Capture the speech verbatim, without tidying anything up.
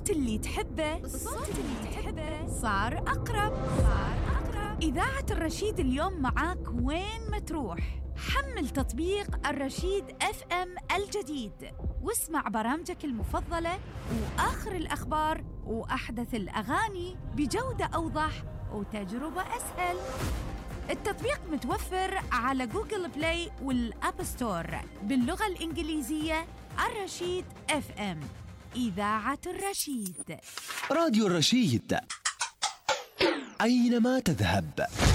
الصوت اللي تحبه الصوت اللي تحبه صار أقرب صار أقرب إذاعة الرشيد اليوم معاك وين ما تروح. حمل تطبيق الرشيد اف ام الجديد واسمع برامجك المفضلة وآخر الأخبار وأحدث الأغاني بجودة أوضح وتجربة أسهل. التطبيق متوفر على جوجل بلاي والأب ستور باللغة الإنجليزية. الرشيد اف ام، إذاعة الرشيد. راديو الرشيد، أينما تذهب.